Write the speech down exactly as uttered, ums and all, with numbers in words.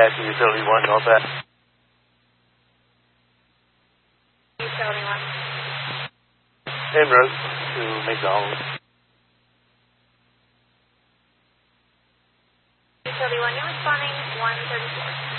Taxi Utility one, North Ave. Utility one. En route to McDonald's. Utility one, you're responding one thirty-four.